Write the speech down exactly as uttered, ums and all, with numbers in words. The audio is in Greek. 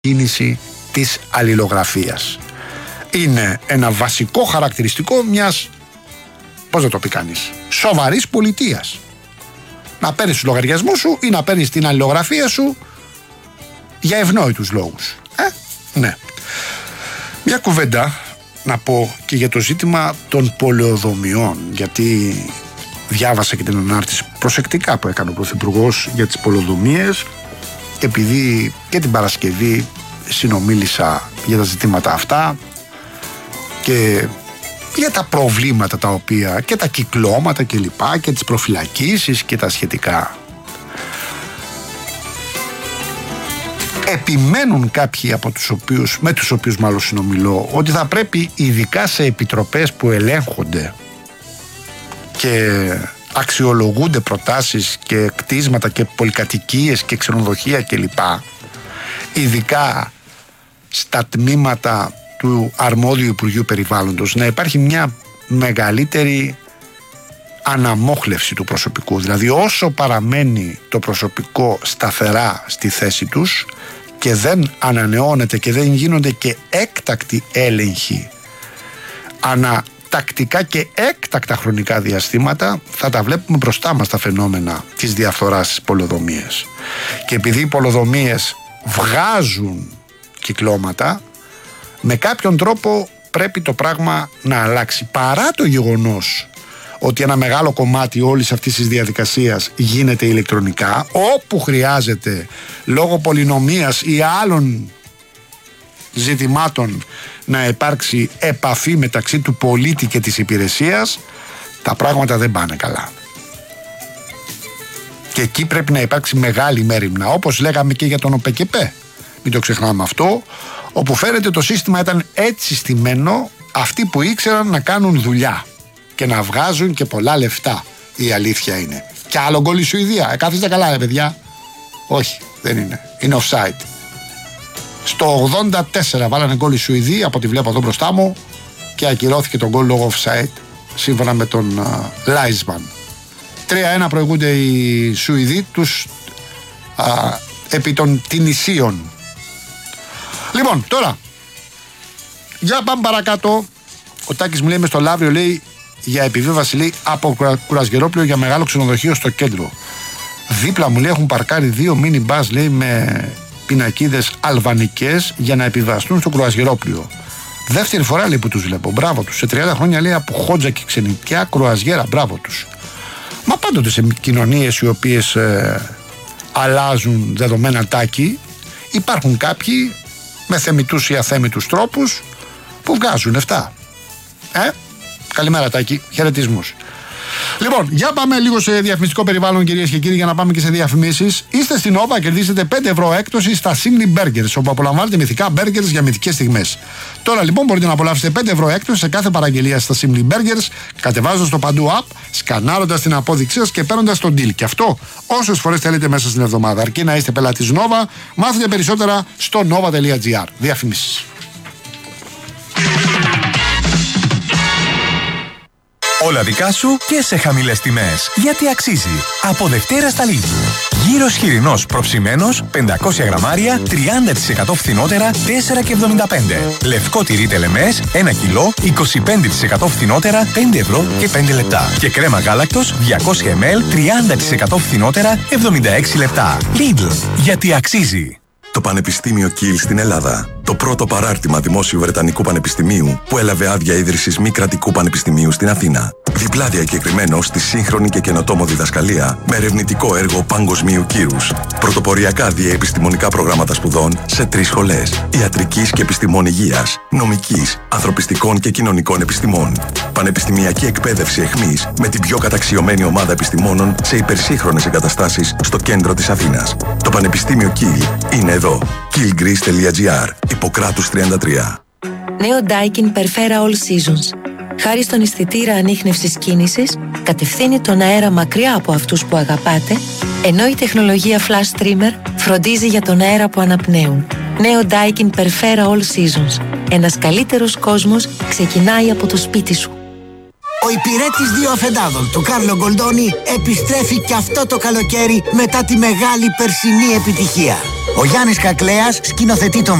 κίνηση της αλληλογραφίας. Είναι ένα βασικό χαρακτηριστικό μιας, πώς να το πει κανείς, σοβαρής πολιτείας. Να παίρνεις τους λογαριασμούς σου ή να παίρνεις την αλληλογραφία σου για ευνόητους λόγους. Ε, ναι. Μια κουβέντα να πω και για το ζήτημα των πολεοδομιών, γιατί διάβασα και την ανάρτηση προσεκτικά που έκανε ο Πρωθυπουργός για τις πολεοδομίες, επειδή και την Παρασκευή συνομίλησα για τα ζητήματα αυτά και για τα προβλήματα τα οποία και τα κυκλώματα και λοιπά και τις προφυλακίσεις και τα σχετικά. Επιμένουν κάποιοι από τους οποίους, με τους οποίους μάλλον συνομιλώ, ότι θα πρέπει ειδικά σε επιτροπές που ελέγχονται και αξιολογούνται προτάσεις και κτίσματα και πολυκατοικίες και ξενοδοχεία κλπ, ειδικά στα τμήματα του αρμόδιου Υπουργείου Περιβάλλοντος, να υπάρχει μια μεγαλύτερη αναμόχλευση του προσωπικού. Δηλαδή όσο παραμένει το προσωπικό σταθερά στη θέση τους και δεν ανανεώνεται και δεν γίνονται και έκτακτοι έλεγχοι ανα τακτικά και έκτακτα χρονικά διαστήματα, θα τα βλέπουμε μπροστά μας τα φαινόμενα της διαφθοράς στις πολεοδομίες. Και επειδή οι πολεοδομίες βγάζουν κυκλώματα, με κάποιον τρόπο πρέπει το πράγμα να αλλάξει, παρά το γεγονός ότι ένα μεγάλο κομμάτι όλης αυτής της διαδικασίας γίνεται ηλεκτρονικά, όπου χρειάζεται λόγω πολυνομίας ή άλλων ζητημάτων να υπάρξει επαφή μεταξύ του πολίτη και της υπηρεσίας, τα πράγματα δεν πάνε καλά. Και εκεί πρέπει να υπάρξει μεγάλη μέριμνα, όπως λέγαμε και για τον ΟΠΕΚΕΠΕ, μην το ξεχνάμε αυτό, όπου φαίνεται το σύστημα ήταν έτσι στημένο, αυτοί που ήξεραν να κάνουν δουλειά και να βγάζουν και πολλά λεφτά, η αλήθεια είναι. Και άλλο γκολ η Σουηδία, ε, κάθεστε καλά ρε παιδιά. Όχι, δεν είναι, είναι offside. Στο ογδόντα τέσσερα βάλανε γκολ οι Σουηδοί, από ό,τι βλέπω εδώ μπροστά μου, και ακυρώθηκε τον γκολ λόγω offside, σύμφωνα με τον Λάισμαν. τρία ένα προηγούνται οι Σουηδοί τους α, επί των Τινησίων. Λοιπόν, τώρα, για πάμε παρακάτω. Ο Τάκης μου λέει μες στο Λαύριο, λέει, για επιβίβαση, λέει, από Κουρασγερόπλιο για μεγάλο ξενοδοχείο στο κέντρο. Δίπλα μου, λέει, έχουν παρκάρει δύο μίνι μπας, λέει, με πινακίδες αλβανικές για να επιβαστούν στο Κρουαζιερόπλιο. Δεύτερη φορά, λέει, που τους βλέπω. Μπράβο τους. Σε τριάντα χρόνια, λέει, από Χότζα και ξενιτιά κρουαζιέρα. Μπράβο τους. Μα πάντοτε σε κοινωνίες οι οποίες ε, αλλάζουν δεδομένα τάκι, υπάρχουν κάποιοι με θεμιτούς ή αθέμιτους τρόπους που βγάζουν λεφτά. Ε, καλημέρα Τάκη, χαιρετισμούς. Λοιπόν, για πάμε λίγο σε διαφημιστικό περιβάλλον, κυρίες και κύριοι, για να πάμε και σε διαφημίσεις. Είστε στην Nova, κερδίσετε πέντε ευρώ έκπτωση στα Simply Burgers, όπου απολαμβάνετε μυθικά burgers για μυθικές στιγμές. Τώρα λοιπόν μπορείτε να απολαύσετε πέντε ευρώ έκπτωση σε κάθε παραγγελία στα Simply Burgers, κατεβάζοντας το παντού app, σκανάροντας την απόδειξή σας και παίρνοντας τον deal. Και αυτό όσες φορές θέλετε μέσα στην εβδομάδα. Αρκεί να είστε πελάτης Nova, μάθετε περισσότερα στο nova τελεία gr. Διαφημίσεις. Όλα δικά σου και σε χαμηλές τιμές. Γιατί αξίζει. Από Δευτέρα στα Lidl. Γύρος χοιρινός προψημένος, πεντακόσια γραμμάρια, τριάντα τοις εκατό φθηνότερα, τέσσερα και εβδομήντα πέντε. Λευκό τυρί τελεμές, ένα κιλό, είκοσι πέντε τοις εκατό φθηνότερα, πέντε ευρώ και πέντε λεπτά. Και κρέμα γάλακτος, διακόσια μιλιλίτρα, τριάντα τοις εκατό φθηνότερα, εβδομήντα έξι λεπτά. Lidl. Γιατί αξίζει. Το Πανεπιστήμιο Κιλ στην Ελλάδα. Το πρώτο παράρτημα δημόσιου Βρετανικού Πανεπιστημίου που έλαβε άδεια ίδρυσης μη κρατικού πανεπιστημίου στην Αθήνα. Διπλά διακεκριμένο στη σύγχρονη και καινοτόμο διδασκαλία με ερευνητικό έργο παγκοσμίου κύρους. Πρωτοποριακά διαεπιστημονικά προγράμματα σπουδών σε τρεις σχολές. Ιατρικής και επιστημών υγείας, νομικής, ανθρωπιστικών και κοινωνικών επιστημών. Πανεπιστημιακή εκπαίδευση εχμής με την πιο καταξιωμένη ομάδα επιστημόνων σε υπερσύγχρονες εγκαταστάσεις στο κέντρο της Αθήνας. Το Πανεπιστήμιο Κιλ είναι εδώ. κιλ γκρις τελεία gr. Ιπποκράτους τριάντα τρία. Νέο Daikin Perfera All Seasons. Χάρη στον αισθητήρα ανίχνευσης κίνησης, κατευθύνει τον αέρα μακριά από αυτούς που αγαπάτε, ενώ η τεχνολογία Flash Trimmer φροντίζει για τον αέρα που αναπνέουν. Νέο Daikin Perfera All Seasons. Ένας καλύτερος κόσμος ξεκινάει από το σπίτι σου. Ο υπηρέτης δύο αφεντάδων, το Κάρλο Γκολντόνι, επιστρέφει και αυτό το καλοκαίρι μετά τη μεγάλη περσινή επιτυχία. Ο Γιάννης Κακλέας σκηνοθετεί τον